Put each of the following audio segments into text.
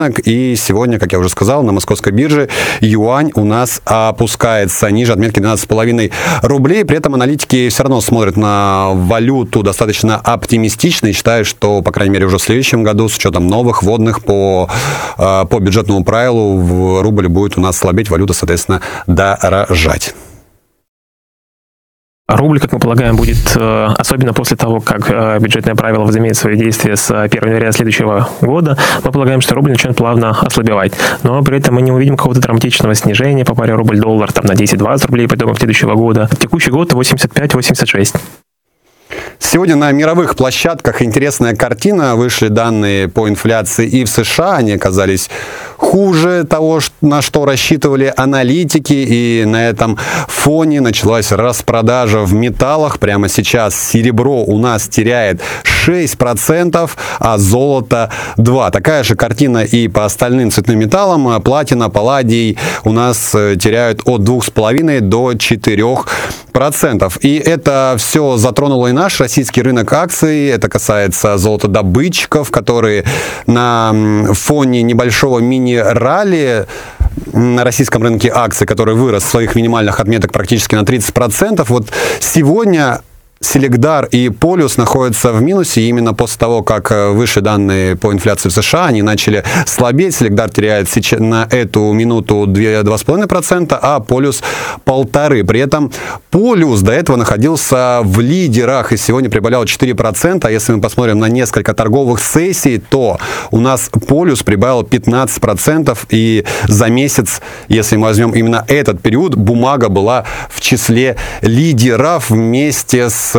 И сегодня, как я уже сказал, на московской бирже юань у нас опускается ниже отметки 12,5 рублей. При этом аналитики все равно смотрят на валюту достаточно оптимистично и считают, что, по крайней мере, уже в следующем году, с учетом новых вводных по бюджетному правилу, рубль будет у нас слабеть, валюта, соответственно, дорожать. Рубль, как мы полагаем, будет, особенно после того, как бюджетное правило возымеет свои действия с 1 января следующего года, мы полагаем, что рубль начнет плавно ослабевать. Но при этом мы не увидим какого-то драматичного снижения по паре рубль-доллар там, на 10-20 рублей по итогам следующего года. Текущий год 85-86. Сегодня на мировых площадках интересная картина. Вышли данные по инфляции и в США. Они оказались хуже того, на что рассчитывали аналитики. И на этом фоне началась распродажа в металлах. Прямо сейчас серебро у нас теряет 6%, а золото 2%. Такая же картина и по остальным цветным металлам. Платина, палладий у нас теряют от 2,5 до 4%. И это все затронуло и наш российский рынок акций. Это касается золотодобытчиков, которые на фоне небольшого мини-ралли на российском рынке акций, который вырос в своих минимальных отметок практически на 30%. Вот сегодня Селекдар и Полюс находятся в минусе. И именно после того, как вышли данные по инфляции в США, они начали слабеть. Селекдар теряет на эту минуту 2,5%, а Полюс 1,5%. При этом Полюс до этого находился в лидерах и сегодня прибавлял 4%. А если мы посмотрим на несколько торговых сессий, то у нас Полюс прибавил 15%. И за месяц, если мы возьмем именно этот период, бумага была в числе лидеров вместе с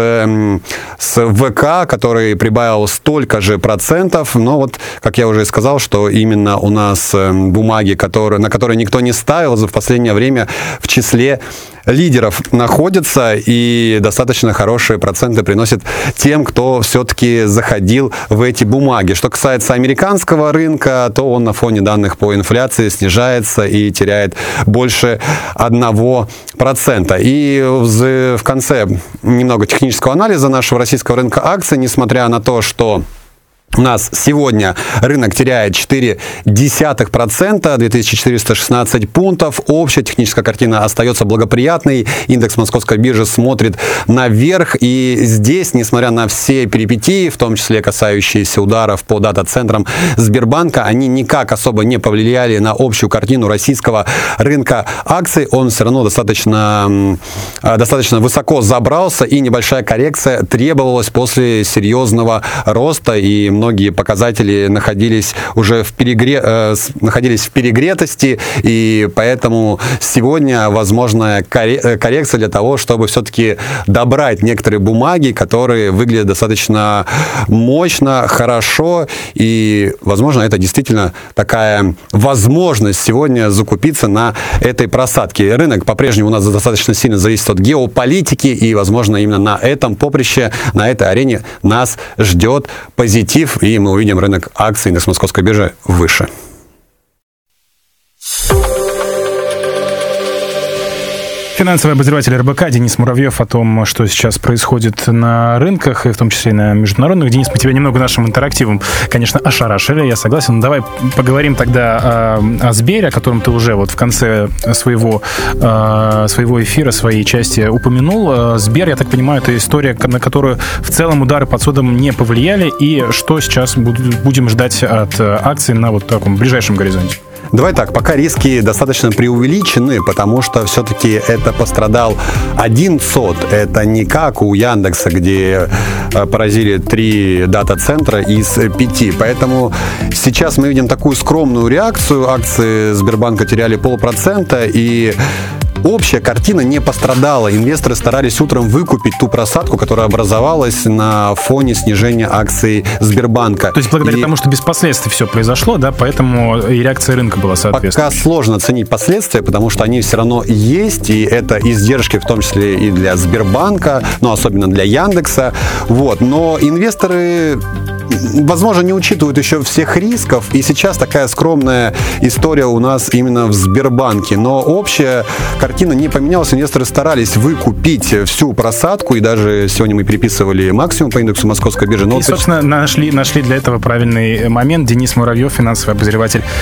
ВК, который прибавил столько же процентов. Но вот, как я уже сказал, что именно у нас бумаги, на которые никто не ставил, в последнее время в числе лидеров находятся и достаточно хорошие проценты приносит тем, кто все-таки заходил в эти бумаги. Что касается американского рынка, то он на фоне данных по инфляции снижается и теряет больше 1%. И в конце немного технического анализа нашего российского рынка акций, несмотря на то, что у нас сегодня рынок теряет 0,4%, 2416 пунктов. Общая техническая картина остается благоприятной. Индекс московской биржи смотрит наверх. И здесь, несмотря на все перипетии, в том числе касающиеся ударов по дата-центрам Сбербанка, они никак особо не повлияли на общую картину российского рынка акций. Он все равно достаточно высоко забрался, и небольшая коррекция требовалась после серьезного роста. И многие показатели находились уже в перегретости, и поэтому сегодня возможна коррекция для того, чтобы все-таки добрать некоторые бумаги, которые выглядят достаточно мощно, хорошо, и, возможно, это действительно такая возможность сегодня закупиться на этой просадке. Рынок по-прежнему у нас достаточно сильно зависит от геополитики, и, возможно, именно на этом поприще, на этой арене нас ждет позитив, и мы увидим рынок акций индекс московской биржи выше. Финансовый обозреватель РБК Денис Муравьев о том, что сейчас происходит на рынках, и в том числе и на международных. Денис, мы тебя немного нашим интерактивом, конечно, ошарашили, я согласен. Но давай поговорим тогда о Сбере, о котором ты уже вот в конце своего эфира, своей части упомянул. Сбер, я так понимаю, это история, на которую в целом удары под содом не повлияли. И что сейчас будем ждать от акций на вот таком ближайшем горизонте? Давай так, пока риски достаточно преувеличены, потому что все-таки это пострадал один СОТ. Это не как у Яндекса, где поразили 3 дата-центра из 5. Поэтому сейчас мы видим такую скромную реакцию. Акции Сбербанка теряли 0,5%, и общая картина не пострадала. Инвесторы старались утром выкупить ту просадку, которая образовалась на фоне снижения акций Сбербанка. То есть благодаря тому, что без последствий все произошло, да, поэтому и реакция рынка была соответствующей. Пока сложно оценить последствия, потому что они все равно есть, и это издержки в том числе и для Сбербанка, но особенно для Яндекса. Вот. Но инвесторы возможно, не учитывают еще всех рисков, и сейчас такая скромная история у нас именно в Сбербанке. Но общая картина не поменялась, инвесторы старались выкупить всю просадку, и даже сегодня мы переписывали максимум по индексу Московской биржи. И, собственно, нашли для этого правильный момент. Денис Муравьев, финансовый обозреватель